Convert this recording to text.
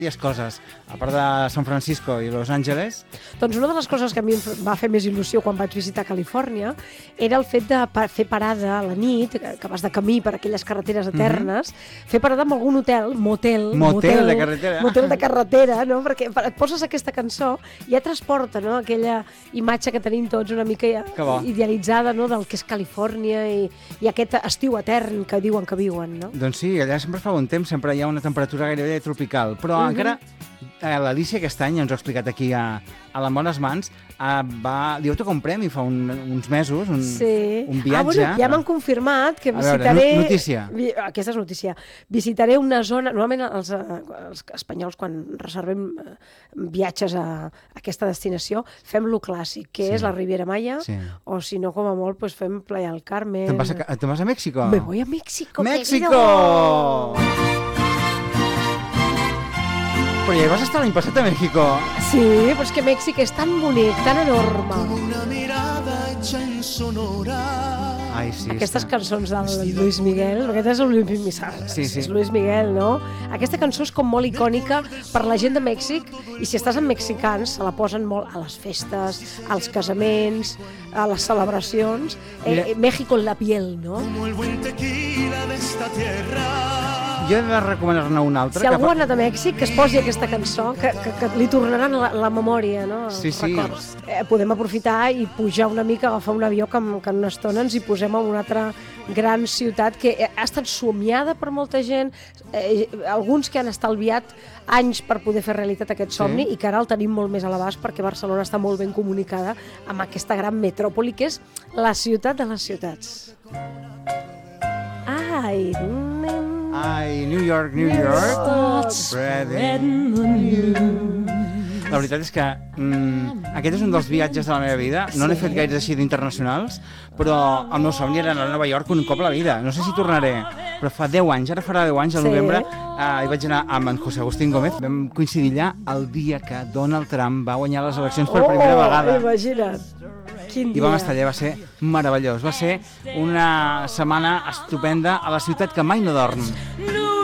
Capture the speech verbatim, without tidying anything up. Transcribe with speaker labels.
Speaker 1: coses, a part de San Francisco i Los Angeles.
Speaker 2: Doncs una de les coses que a mi em va fer més il·lusió quan vaig visitar Califòrnia era el fet de fer parada a la nit, que vas de camí per aquelles carreteres eternes, mm-hmm. fer parada en algun hotel, motel,
Speaker 1: motel, motel de carretera,
Speaker 2: motel de carretera, no? Perquè et poses aquesta cançó i ja transporta, no? Aquella imatge que tenim tots una mica idealitzada, no? Del que és Califòrnia i, i aquest estiu etern que diuen que viuen, no?
Speaker 1: Doncs sí, allà sempre fa bon temps, sempre hi ha una temperatura gairebé tropical, però mm-hmm. encara eh, l'Alícia aquest any, ja ens ho ha explicat aquí a, a les bones mans, eh, va, li heu tocat un premi fa un, uns mesos, un,
Speaker 2: sí.
Speaker 1: un viatge.
Speaker 2: Ah, bueno, ja m'han confirmat que visitaré...
Speaker 1: A veure, notícia.
Speaker 2: Aquesta és notícia. Visitaré una zona... Normalment els, els espanyols, quan reservem viatges a, a aquesta destinació, fem lo clàssic, que sí. és la Riviera Maya, sí. o si no, com a molt, pues fem Playa del Carmen...
Speaker 1: Te'n vas, a, te vas a México?
Speaker 2: Me voy a México,
Speaker 1: México! Però ja hi vas estar l'any passat a México.
Speaker 2: Sí, però és que Mèxic és tan bonic, tan enorme.
Speaker 1: Ai, sí,
Speaker 2: Aquestes
Speaker 1: està.
Speaker 2: cançons del Luis Miguel, aquest és el Luis Miguel,
Speaker 1: sí, sí.
Speaker 2: és Luis Miguel, no? Aquesta cançó és com molt icònica per la gent de Mèxic, i si estàs amb mexicans se la posen molt a les festes, als casaments, a les celebracions. Eh, México en la piel, no?
Speaker 3: Como el buen tequila de esta tierra.
Speaker 1: Jo he de recomanar-ne una altra.
Speaker 2: Si algú ha anat a Mèxic, que es posi aquesta cançó, que, que, que li tornaran la, la memòria, no? Els
Speaker 1: sí, sí.
Speaker 2: records. Eh, podem aprofitar i pujar una mica, agafar un avió que, que en una estona ens hi posem a una altra gran ciutat que ha estat somiada per molta gent, eh, alguns que han estalviat anys per poder fer realitat aquest somni, sí. i que ara el tenim molt més a l'abast perquè Barcelona està molt ben comunicada amb aquesta gran metròpoli que és la ciutat de les ciutats. Ai,
Speaker 1: Ai, New York, New York, spreading the news. La veritat és que mm, aquest és un dels viatges de la meva vida. No n'he fet gaires així d'internacionals, però el meu somni era anar a Nova York un cop a la vida. No sé si tornaré, però fa deu anys, ara farà deu anys, al novembre, eh, hi vaig anar amb en José Agustín Gómez. Vam coincidir allà el dia que Donald Trump va guanyar les eleccions per primera vegada.
Speaker 2: Oh, imagina't. Quin dia.
Speaker 1: I vam estar allà, va ser meravellós. Va ser una setmana estupenda a la ciutat que mai no dorm.